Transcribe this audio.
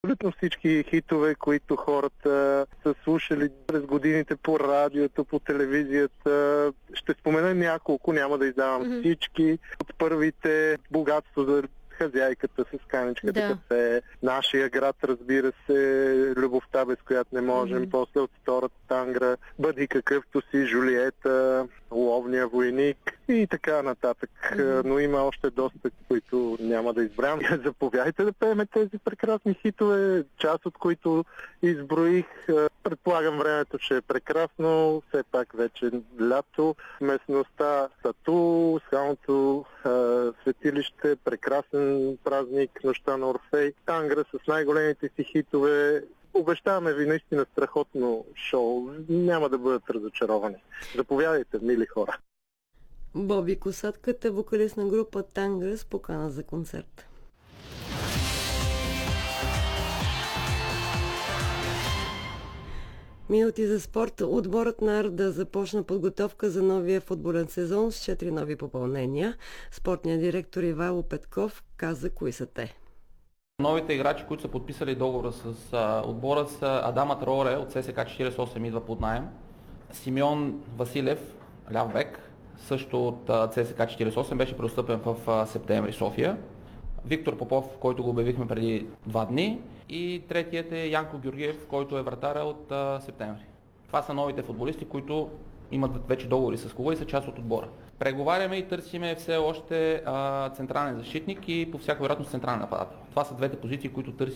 Абсолютно всички хитове, които хората са слушали през годините по радиото, по телевизията. Ще спомена няколко, няма да издавам всички. От първите "Богатство за хазяйката" с каничката кафе, "Нашия град", разбира се, "Любовта, без която не можем", после от втората "Тангра", "Бъди какъвто си", "Жулиета", "Ловния войник" и така нататък. Но има още доста, които няма да избравям. Заповядайте да пеем тези прекрасни хитове, част от които изброих. Предполагам, времето ще е прекрасно, все пак вече лято. Местността Тату, скалното светилище, прекрасен празник, "Нощта на Орфей", Тангра с най-големите си хитове. Обещаваме ви наистина страхотно шоу. Няма да бъдат разочаровани. Заповядайте, мили хора. Боби Косатката, вокалист на група Тангра, с покана за концерт. Минути за спорт. Отборът на Арда започна подготовка за новия футболен сезон с 4 нови попълнения. Спортният директор Ивайло Петков каза кои са те. Новите играчи, които са подписали договора с отбора, са Адама Траоре от ССК 48, идва под наем, Симеон Василев, ляв бек, също от ЦСКА 48, беше преотстъпен в септември София. Виктор Попов, който го обявихме преди 2 дни, и третият е Янко Георгиев, който е вратаря от септември. Това са новите футболисти, които имат вече договори с клуба и са част от отбора. Преговаряме и търсиме все още централен защитник и по всяка вероятност централен нападател. Това са двете позиции, които търсим